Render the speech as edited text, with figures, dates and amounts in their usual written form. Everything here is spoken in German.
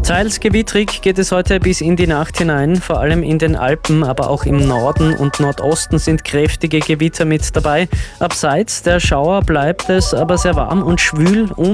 Teils gewittrig geht es heute bis in die Nacht hinein, vor allem in den Alpen, aber auch im Norden und Nordosten sind kräftige Gewitter mit dabei. Abseits der Schauer bleibt es aber sehr warm und schwül und